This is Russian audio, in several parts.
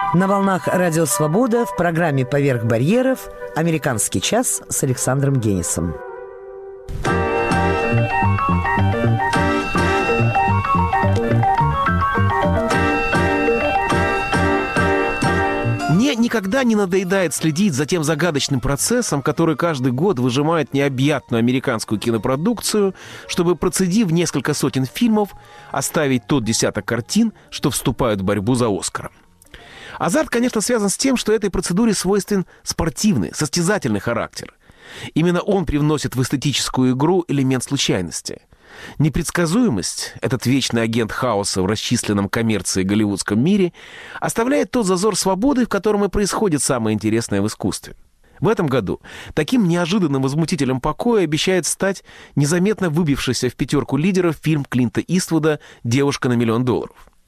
На волнах «Радио Свобода» в программе «Поверх барьеров» «Американский час» с Александром Генисом. Мне никогда не надоедает следить за тем загадочным процессом, который каждый год выжимает необъятную американскую кинопродукцию, чтобы, процедив несколько сотен фильмов, оставить тот десяток картин, что вступают в борьбу за «Оскара». Азарт, конечно, связан с тем, что этой процедуре свойствен спортивный, состязательный характер. Именно он привносит в эстетическую игру элемент случайности. Непредсказуемость, этот вечный агент хаоса в расчисленном коммерцией голливудском мире, оставляет тот зазор свободы, в котором и происходит самое интересное в искусстве. В этом году таким неожиданным возмутителем покоя обещает стать незаметно выбившийся в пятерку лидеров фильм Клинта Иствуда «Девушка на $1 000 000».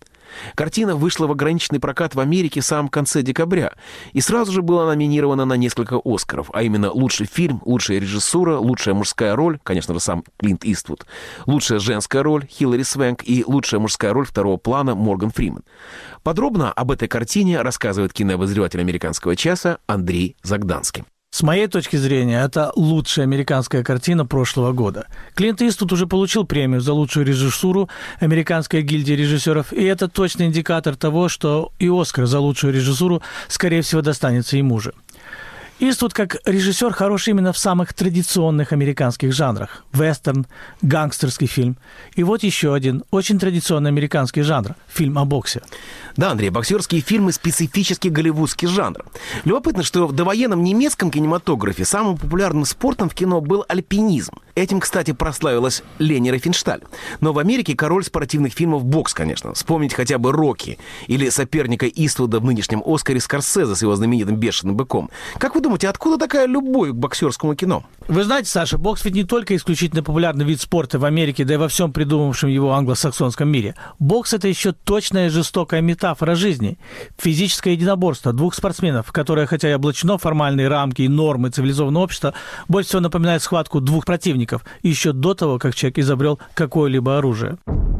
Картина вышла в ограниченный прокат в Америке в самом конце декабря и сразу же была номинирована на несколько «Оскаров», а именно лучший фильм, лучшая режиссура, лучшая мужская роль, конечно же, сам Клинт Иствуд, лучшая женская роль Хилари Свенк и лучшая мужская роль второго плана Морган Фриман. Подробно об этой картине рассказывает кинообозреватель «Американского часа» Андрей Загданский. С моей точки зрения, это лучшая американская картина прошлого года. Клинт Иствуд уже получил премию за лучшую режиссуру Американской гильдии режиссеров, и это точный индикатор того, что и «Оскар» за лучшую режиссуру, скорее всего, достанется ему же. Иствуд как режиссер хорош именно в самых традиционных американских жанрах – вестерн, гангстерский фильм. И вот еще один очень традиционный американский жанр – фильм о боксе. Да, Андрей, боксерские фильмы – специфический голливудский жанр. Любопытно, что в довоенном немецком кинематографе самым популярным спортом в кино был альпинизм. Этим, кстати, прославилась Лени Рифеншталь. Но в Америке король спортивных фильмов – бокс, конечно. Вспомнить хотя бы «Рокки» или соперника Иствуда в нынешнем «Оскаре» Скорсезе с его знаменитым «Бешеным быком». Как вы думаете, откуда такая любовь к боксерскому кино? Вы знаете, Саша, бокс ведь не только исключительно популярный вид спорта в Америке, да и во всем придумавшем его англосаксонском мире. Бокс – это еще точная и жестокая метафора жизни. Физическое единоборство двух спортсменов, которое, хотя и облачено в формальные рамки и нормы цивилизованного общества, больше всего напоминает схватку двух противников, еще до того, как человек изобрел какое-либо оружие.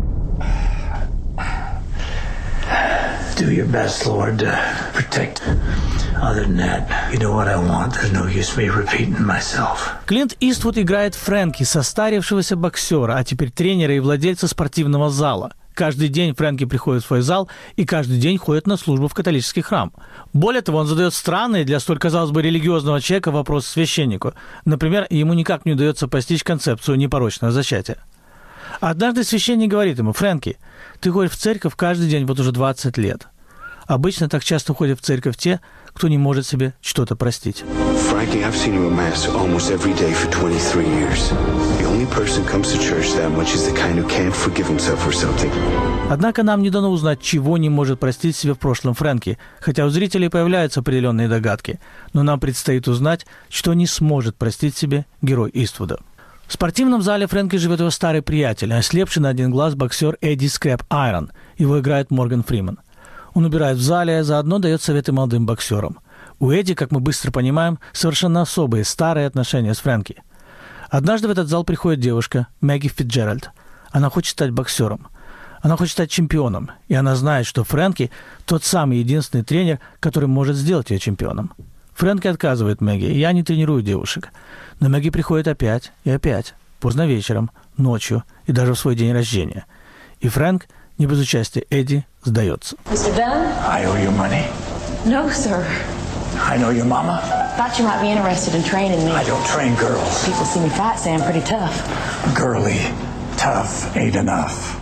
Do your best, Lord, to protect. Other than that, you know what I want. There's no use me repeating myself. Клинт Иствуд играет Фрэнки, состарившегося боксера, а теперь тренера и владельца спортивного зала. Каждый день Фрэнки приходит в свой зал и каждый день ходит на службу в католический храм. Более того, он задает странные для столь, казалось бы, религиозного человека вопросы священнику. Например, ему никак не удается постичь концепцию непорочного зачатия. Однажды священник говорит ему: «Фрэнки, ты ходишь в церковь каждый день вот уже 20 лет. Обычно так часто ходят в церковь те, кто не может себе что-то простить». Frankie, I've seen you at mass almost every day for 23 years. The only person who comes to church that much is the kind who can't forgive himself for something. Однако нам не дано узнать, чего не может простить себе в прошлом Фрэнки, хотя у зрителей появляются определенные догадки. Но нам предстоит узнать, что не сможет простить себе герой Иствуда. В спортивном зале Фрэнки живет его старый приятель, ослепший на один глаз боксер Эдди Скрэп Айрон. Его играет Морган Фриман. Он убирает в зале, а заодно дает советы молодым боксерам. У Эдди, как мы быстро понимаем, совершенно особые, старые отношения с Фрэнки. Однажды в этот зал приходит девушка, Мэгги Фитджеральд. Она хочет стать боксером. Она хочет стать чемпионом. И она знает, что Фрэнки – тот самый единственный тренер, который может сделать ее чемпионом. Фрэнки отказывает Мэгги: «Я не тренирую девушек». Но Мэгги приходит опять и опять, поздно вечером, ночью и даже в свой день рождения. И Фрэнк, не без участия Эдди, сдается. Mr. Dunn? I owe you money. No, sir. I know your mama. Thought you might be interested in training me. I don't train girls. People see me fight, say I'm pretty tough. Girly, tough ain't enough.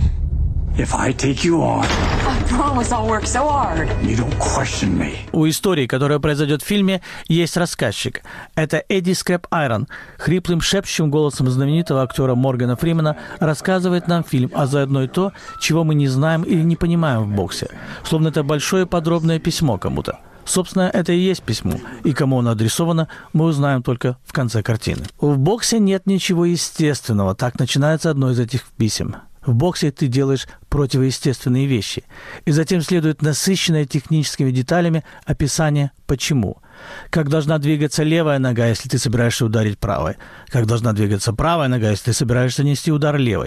If I take you on, I promise I'll work so hard. You don't question me. У истории, которая произойдет в фильме, есть рассказчик. Это Эдди Скрэп Айрон. Хриплым, шепчущим голосом знаменитого актера Моргана Фримана рассказывает нам фильм, а заодно и то, чего мы не знаем или не понимаем в боксе. Словно это большое подробное письмо кому-то. Собственно, это и есть письмо, и кому оно адресовано, мы узнаем только в конце картины. В боксе нет ничего естественного, так начинается одно из этих писем. В боксе ты делаешь противоестественные вещи. И затем следует насыщенное техническими деталями описание «почему». Как должна двигаться левая нога, если ты собираешься ударить правой. Как должна двигаться правая нога, если ты собираешься нести удар левой.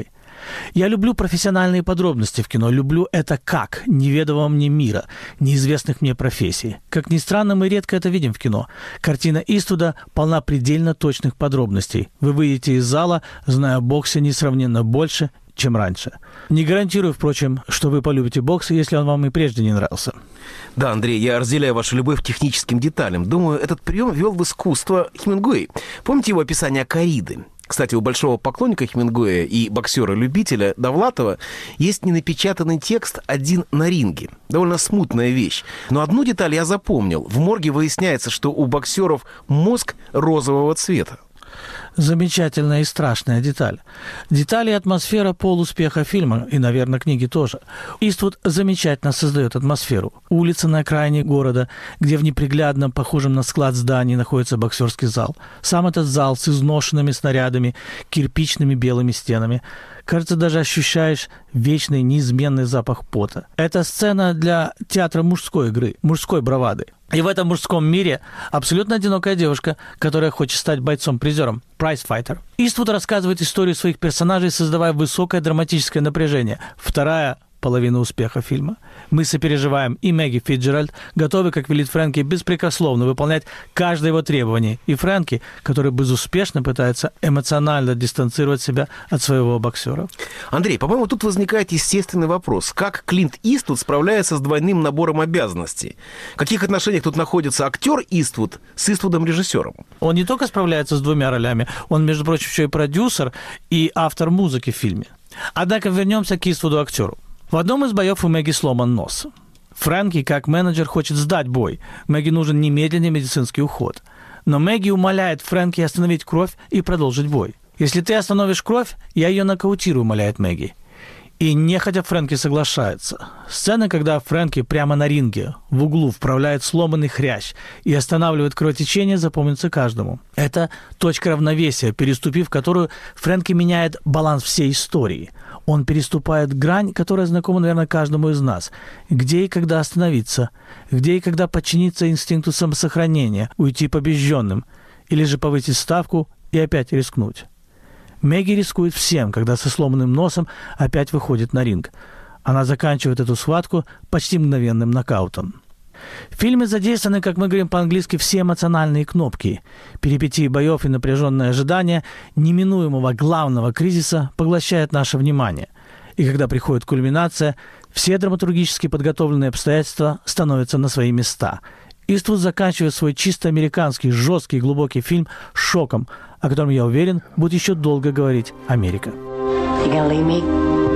Я люблю профессиональные подробности в кино, люблю это как неведомого мне мира, неизвестных мне профессий. Как ни странно, мы редко это видим в кино. Картина Иствуда полна предельно точных подробностей. Вы выйдете из зала, зная о боксе несравненно больше, чем раньше. Не гарантирую, впрочем, что вы полюбите бокс, если он вам и прежде не нравился. Да, Андрей, я разделяю вашу любовь к техническим деталям. Думаю, этот прием ввел в искусство Хемингуэй. Помните его описание корриды? Кстати, у большого поклонника Хемингуэя и боксера-любителя Довлатова есть ненапечатанный текст «Один на ринге». Довольно смутная вещь. Но одну деталь я запомнил. В морге выясняется, что у боксеров мозг розового цвета. Замечательная и страшная деталь. Детали и атмосфера полуспеха фильма, и, наверное, книги тоже. Иствуд замечательно создает атмосферу. Улица на окраине города, где в неприглядном, похожем на склад здании, находится боксерский зал. Сам этот зал с изношенными снарядами, кирпичными белыми стенами. Кажется, даже ощущаешь вечный неизменный запах пота. Это сцена для театра мужской игры, мужской бравады. И в этом мужском мире абсолютно одинокая девушка, которая хочет стать бойцом-призером, прайз-файтер. Иствуд рассказывает историю своих персонажей, создавая высокое драматическое напряжение. Вторая половина успеха фильма. Мы сопереживаем и Мэгги Фицджеральд, готовы, как велит Фрэнки, беспрекословно выполнять каждое его требование. И Фрэнки, который безуспешно пытается эмоционально дистанцировать себя от своего боксера. Андрей, по-моему, тут возникает естественный вопрос. Как Клинт Иствуд справляется с двойным набором обязанностей? В каких отношениях тут находится актер Иствуд с Иствудом-режиссером? Он не только справляется с двумя ролями, он, между прочим, еще и продюсер и автор музыки в фильме. Однако вернемся к Иствуду-актеру. В одном из боев у Мэгги сломан нос. Фрэнки, как менеджер, хочет сдать бой. Мэгги нужен немедленный медицинский уход. Но Мэгги умоляет Фрэнки остановить кровь и продолжить бой. «Если ты остановишь кровь, я ее нокаутирую», — умоляет Мэгги. И нехотя Фрэнки соглашается. Сцена, когда Фрэнки прямо на ринге, в углу, вправляет сломанный хрящ и останавливает кровотечение, запомнится каждому. Это точка равновесия, переступив которую Фрэнки меняет баланс всей истории. Он переступает грань, которая знакома, наверное, каждому из нас. Где и когда остановиться, где и когда подчиниться инстинкту самосохранения, уйти побежденным, или же повысить ставку и опять рискнуть. Мэгги рискует всем, когда со сломанным носом опять выходит на ринг. Она заканчивает эту схватку почти мгновенным нокаутом. В фильме задействованы, как мы говорим по-английски, все эмоциональные кнопки. Перипетии боев и напряженное ожидание неминуемого главного кризиса поглощает наше внимание. И когда приходит кульминация, все драматургически подготовленные обстоятельства становятся на свои места. Иствуд заканчивает свой чисто американский, жесткий, глубокий фильм шоком, о котором, я уверен, будет еще долго говорить Америка. You gonna leave me?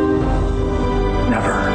Never.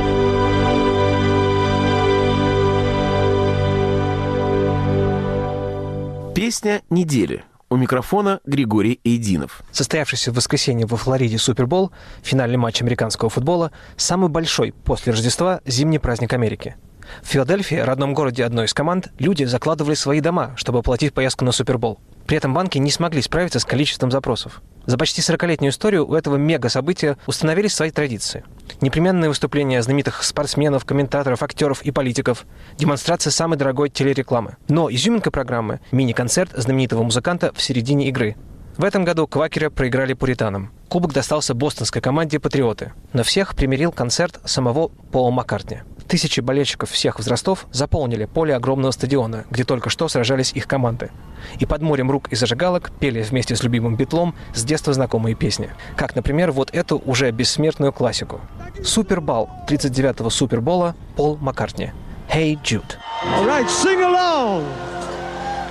Песня недели. У микрофона Григорий Эйдинов. Состоявшийся в воскресенье во Флориде Супербол, финальный матч американского футбола, самый большой после Рождества зимний праздник Америки. В Филадельфии, родном городе одной из команд, люди закладывали свои дома, чтобы оплатить поездку на Супербол. При этом банки не смогли справиться с количеством запросов. За почти 40-летнюю историю у этого мега-события установились свои традиции. Непременные выступления знаменитых спортсменов, комментаторов, актеров и политиков, демонстрация самой дорогой телерекламы. Но изюминка программы – мини-концерт знаменитого музыканта в середине игры. В этом году квакеры проиграли пуританам. Кубок достался бостонской команде «Патриоты». Но всех примирил концерт самого Пола Маккартни. Тысячи болельщиков всех возрастов заполнили поле огромного стадиона, где только что сражались их команды. И под морем рук и зажигалок пели вместе с любимым Битлом с детства знакомые песни. Как, например, вот эту уже бессмертную классику. Супербол 39-го Супербола Пол Маккартни. «Hey Jude». All right, sing along.